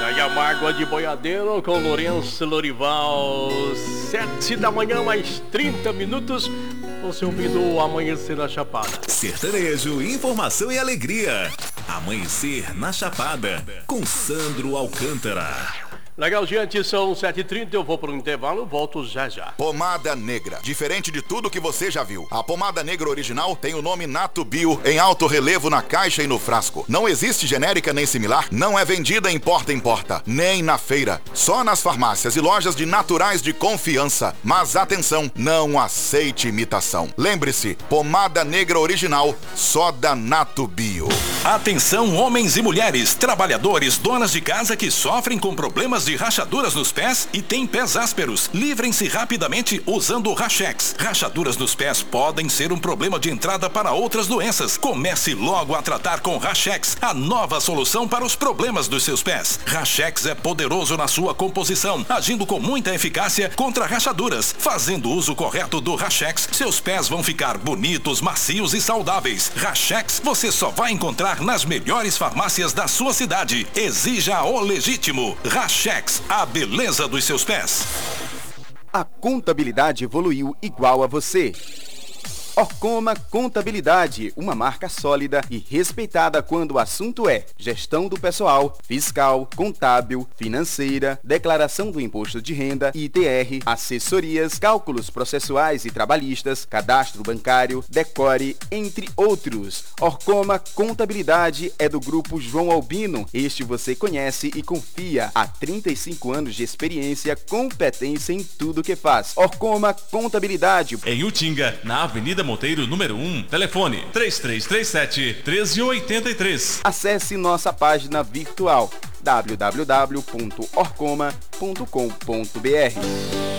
Aí a mágoa de boiadeiro com Lourenço Lorival. 7 da manhã, mais 30 minutos. Você ouvindo o Amanhecer na Chapada. Sertanejo, informação e alegria. Amanhecer na Chapada, com Sandro Alcântara. Legal, gente, são 7h30, eu vou para o intervalo, volto já já. Pomada Negra, diferente de tudo que você já viu. A pomada negra original tem o nome Nato Bio em alto relevo na caixa e no frasco. Não existe genérica nem similar, não é vendida em porta em porta, nem na feira. Só nas farmácias e lojas de naturais de confiança. Mas atenção, não aceite imitação. Lembre-se, pomada negra original, só da Nato Bio. Atenção, homens e mulheres, trabalhadores, donas de casa que sofrem com problemas de rachaduras nos pés e têm pés ásperos. Livrem-se rapidamente usando o Rachex. Rachaduras nos pés podem ser um problema de entrada para outras doenças. Comece logo a tratar com Rachex, a nova solução para os problemas dos seus pés. Rachex é poderoso na sua composição, agindo com muita eficácia contra rachaduras. Fazendo uso correto do Rachex, seus pés vão ficar bonitos, macios e saudáveis. Rachex você só vai encontrar nas melhores farmácias da sua cidade. Exija o legítimo. Rachex, a beleza dos seus pés. A contabilidade evoluiu igual a você. Orcoma Contabilidade, uma marca sólida e respeitada quando o assunto é gestão do pessoal, fiscal, contábil, financeira, declaração do imposto de renda, ITR, assessorias, cálculos processuais e trabalhistas, cadastro bancário, decore, entre outros. Orcoma Contabilidade é do grupo João Albino. Este você conhece e confia. Há 35 anos de experiência, competência em tudo que faz. Orcoma Contabilidade. Em Utinga, na Avenida Monteiro, número 1, telefone 3337-1383. Acesse nossa página virtual www.orcoma.com.br.